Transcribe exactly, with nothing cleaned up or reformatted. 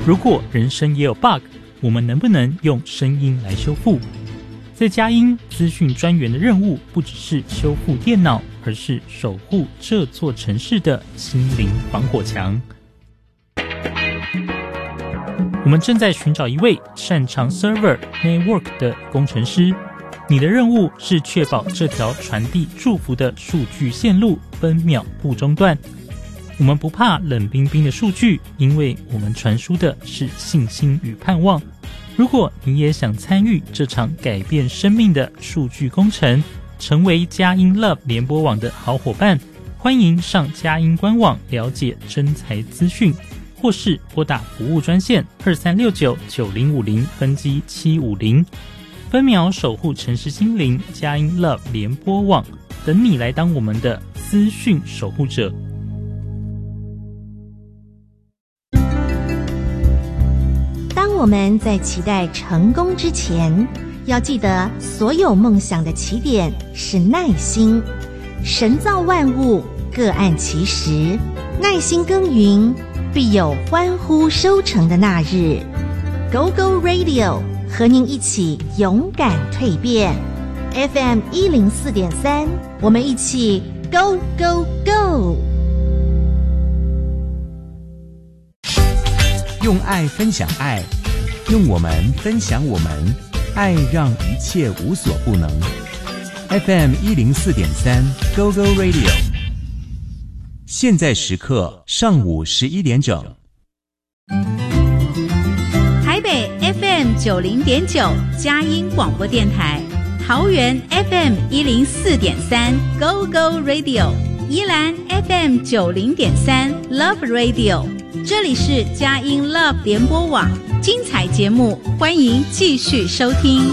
如果人生也有 bug， 我们能不能用声音来修复？在佳音资讯专员的任务不只是修复电脑，而是守护这座城市的心灵防火墙。我们正在寻找一位擅长 server network 的工程师，你的任务是确保这条传递祝福的数据线路分秒不中断。我们不怕冷冰冰的数据，因为我们传输的是信心与盼望。如果你也想参与这场改变生命的数据工程，成为佳音 Love 联播网的好伙伴，欢迎上佳音官网了解征才资讯，或是拨打服务专线二三六九九零五零分机七五零，分秒守护城市心灵，佳音 Love 联播网，等你来当我们的资讯守护者。 当我们在期待成功之前，要记得所有梦想的起点是耐心。神造万物，各按其时，耐心耕耘，必有欢呼收成的那日。Go Go Radio 和您一起勇敢蜕变。F M 一零四点三，我们一起 Go Go Go！ 用爱分享爱，用我们分享我们，爱让一切无所不能。F M 一零四点三 Go Go Radio， 现在时刻上午十一点整。 台北 F M 九零点九佳音广播电台，桃园 F M 一零四点三 Go Go Radio， 宜兰 F M 九零点三 Love Radio。这里是佳音 Love 联播网，精彩节目，欢迎继续收听。